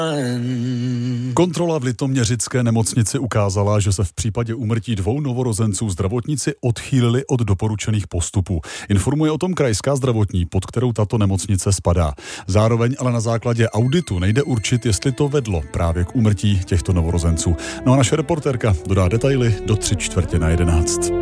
Kontrola v litoměřické nemocnici ukázala, že se v případě úmrtí 2 novorozenců zdravotníci odchýlili od doporučených postupů. Informuje o tom krajská zdravotní, pod kterou tato nemocnice spadá. Zároveň ale na základě auditu nejde určit, jestli to vedlo právě k úmrtí těchto novorozenců. No a naše reportérka dodá detaily do 11:45.